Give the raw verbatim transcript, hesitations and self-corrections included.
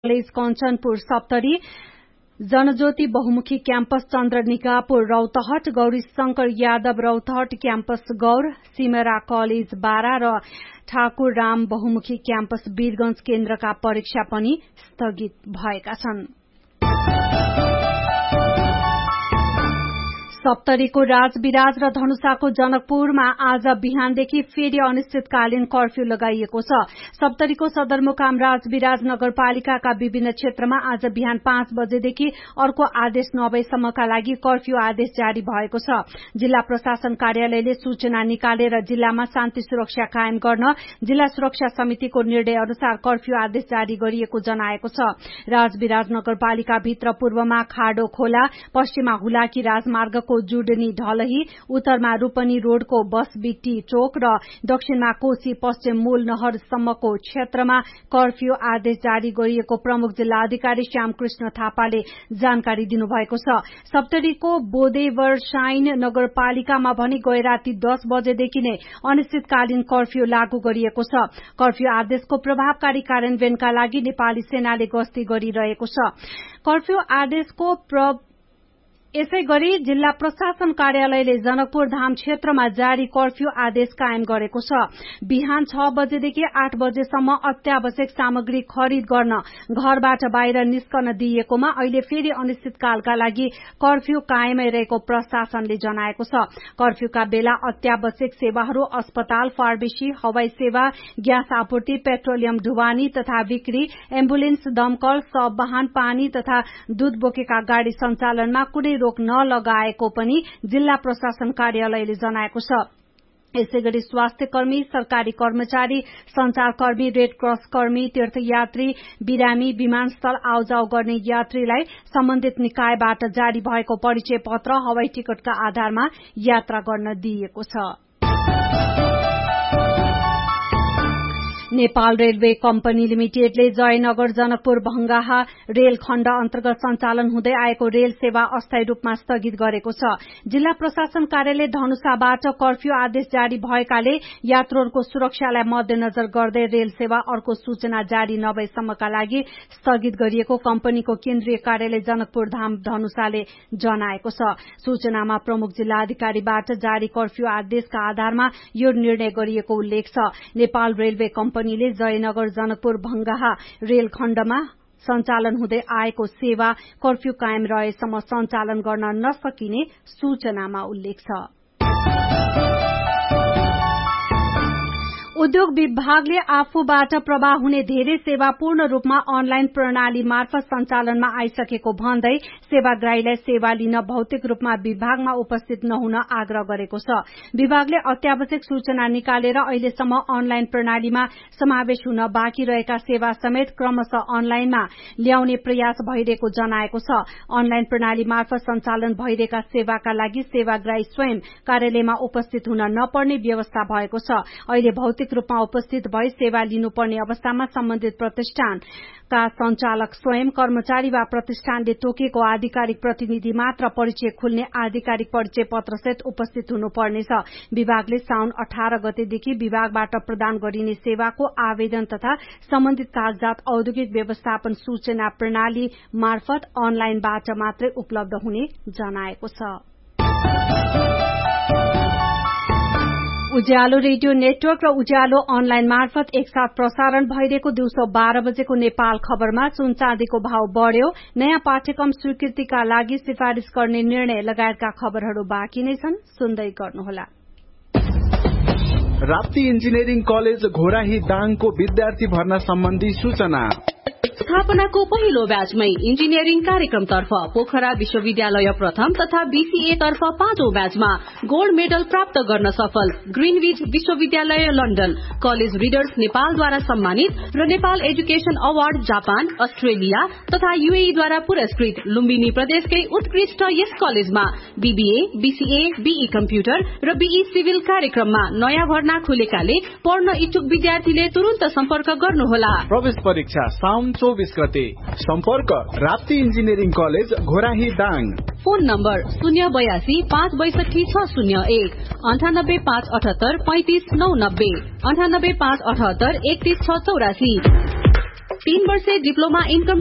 College Kanchanpur Saptari, जनज्योति बहुमुखी campus चन्द्रनिकापुर Rautahat, Gauri Shankar Yadav Rautahat campus गौर, Simara college Bara र ठाकुर राम बहुमुखी क्याम्पस वीरगंज केन्द्रका परीक्षा पनि स्थगित भएका छन्। सप्तरीको राजविराज र धनुषाको जनकपुरमा आज बिहानदेखि फेरि अनिश्चितकालीन कर्फ्यू लगाइएको छ। सप्तरीको सदरमुकाम राजविराज नगरपालिकाका विभिन्न क्षेत्रमा आज बिहान पाँच बजेदेखि अर्को आदेश नभएसम्मका लागि कर्फ्यू आदेश जारी भएको छ। जिल्ला प्रशासन कार्यालयले सूचना निकालेर जिल्लामा शान्ति सुरक्षा कायम गर्न जिल्ला सुरक्षा समितिको निर्णय अनुसार कर्फ्यू आदेश जारी गरिएको जनाएको छ। राजविराज नगरपालिका भित्र पूर्वमा खाडो खोला, पश्चिममा हुलाकी राजमार्गको जुडनी ढलही, उत्तरमा रूपनी रोडको बसबिटी चोक र दक्षिणमा कोशी पश्चिम मूल नहरसम्मको क्षेत्रमा कर्फ्यू आदेश जारी गरिएको प्रमुख जिल्ला अधिकारी श्यामकृष्ण थापाले जानकारी दिनुभएको छ। सप्तरीको बोदेवरसाइन नगरपालिकामा भने गए राति दस बजेदेखि नै अनिश्चितकालीन कर्फ्यू लागू गरिएको छ। कर्फ्यू आदेशको प्रभावकारी कार्यान्वयनका लागि नेपाली सेनाले गस्ती गरिरहेको छ। कर्फ्यू आदेशको प्र यसै गरी जिल्ला प्रशासन कार्यालयले जनकपुर धाम क्षेत्रमा जारी कर्फ्यू आदेश कायम गरेको छ। बिहान छ बजेदेखि आठ बजेसम्म अत्यावश्यक सामग्री खरिद गर्न घरबाट बाहिर निस्कन दिइएकोमा अहिले फेरि अनिश्चितकालका लागि कर्फ्यू कायमै रहेको प्रशासनले जनाएको छ। कर्फ्यूका बेला अत्यावश्यक सेवाहरू अस्पताल, फार्मेसी, हवाई सेवा, ग्यास आपूर्ति, पेट्रोलियम ढुवानी तथा बिक्री, एम्बुलेन्स, दमकल, सब वाहन, पानी तथा दूध बोकेका गाड़ी सञ्चालनमा कुनै रोक नलगाएको पनि जिल्ला प्रशासन कार्यालयले जनाएको छ। यसैगरी स्वास्थ्य कर्मी, सरकारी कर्मचारी, संचारकर्मी, रेड क्रस कर्मी, तीर्थयात्री, बिरामी, विमानस्थल आउजाउ गर्ने यात्रीलाई सम्बन्धित निकायबाट जारी भएको परिचय पत्र, हवाई टिकटका आधारमा यात्रा गर्न दिइएको छ। Nepal railway company लिमिटेडले Jaynagar Janakpur Bhangaha rail खण्ड अन्तर्गत सञ्चालन हुँदै आएको रेल सेवा अस्थायी रूपमा स्थगित गरेको छ। जिल्ला प्रशासन कार्यालय धनुषाबाट कर्फ्यू आदेश जारी भएकाले यात्रुहरूको सुरक्षालाई मध्यनजर गर्दै रेल सेवा अर्को सूचना जारी नभएसम्मका लागि स्थगित गरिएको कम्पनीको केन्द्रीय कार्यालय जनकपुर धाम धनुषाले जनाएको छ। सूचनामा प्रमुख जिल्ला अधिकारीबाट जारी कर्फ्यू आदेशका आधारमा यो निर्णय गरिएको उल्लेख छ। नेपाल रेलवे कम्पनी कम्पनीले जयनगर जनकपुर भंगाहा रेल खण्डमा सञ्चालन हुँदै आएको सेवा कर्फ्यू कायम रहेसम्म सञ्चालन गर्न नसकिने सूचनामा उल्लेख छ। उद्योग विभागले आफूबाट प्रवाह हुने धेरै सेवा पूर्ण रूपमा अनलाइन प्रणाली मार्फत सञ्चालनमा आइसकेको भन्दै सेवाग्राहीलाई सेवा लिन भौतिक रूपमा विभागमा उपस्थित नहुन आग्रह गरेको छ। विभागले अत्यावश्यक सूचना निकालेर अहिलेसम्म अनलाइन प्रणालीमा समावेश हुन बाँकी रहेका सेवा समेत क्रमशः अनलाइनमा ल्याउने प्रयास भइरहेको जनाएको छ। अनलाइन प्रणाली मार्फत सञ्चालन भइरहेका सेवाका लागि सेवाग्राही स्वयं कार्यालयमा उपस्थित हुन नपर्ने व्यवस्था भएको छ। अहिले भौतिक रूपमा उपस्थित भई सेवा लिनुपर्ने अवस्थामा सम्बन्धित प्रतिष्ठानका संचालक स्वयं, कर्मचारी वा प्रतिष्ठानले तोकेको आधिकारिक प्रतिनिधि मात्र परिचय खुल्ने आधिकारिक परिचय पत्रसहित उपस्थित हुनुपर्नेछ। विभागले साउन अठार गतेदेखि विभागबाट प्रदान गरिने सेवाको आवेदन तथा सम्बन्धित कागजात औद्योगिक व्यवस्थापन सूचना प्रणाली मार्फत अनलाइनबाट मात्रै उपलब्ध हुने जनाएको छ। उज्यालो रेडियो नेटवर्क र उज्यालो अनलाइन मार्फत एकसाथ प्रसारण भइरहेको दिउँसो बाह्र बजेको नेपाल खबरमा सुन चाँदीको भाव बढ़्यो, नयाँ पाठ्यक्रम स्वीकृतिका लागि सिफारिश गर्ने निर्णय लगायतका खबरहरू बाँकी नै छन्। सुन्दै गर्नुहोला। राप्ती इन्जिनियरिङ कलेज घोराही दाङको विद्यार्थी भर्ना सम्बन्धी सूचना। स्थापनाको पहिलो ब्याचमै इन्जिनियरिङ कार्यक्रमतर्फ पोखरा विश्वविद्यालय प्रथम तथा बीसीए तर्फ पाँचौं ब्याचमा गोल्ड मेडल प्राप्त गर्न सफल ग्रीनविच विश्वविद्यालय लन्डन, कलेज रिडर्स नेपालद्वारा सम्मानित र Nepal education award Japan, Australia तथा यूएई द्वारा पुरस्कृत लुम्बिनी प्रदेशकै उत्कृष्ट यस कलेजमा बीबीए, बीसीए, बीई कम्प्युटर र बीई सिभिल कार्यक्रममा नयाँ भर्ना खुलेकाले पढ्न इच्छुक विद्यार्थीले तुरन्त सम्पर्क गर्नुहोला। प्रवेश परीक्षा साउन चौबीस गते। सम्पर्क Rapti engineering college Ghorahi Dang. Phone number शून्य बयासी पाँच बैसठी छ शून्य एक, अन्ठानब्बे पाँच अठहत्तर पैंतिस नौ नब्बे, अन्ठानब्बे पाँच अठहत्तर एकतीस छ चौरासी। तीन वर्षे डिप्लोमा इनकम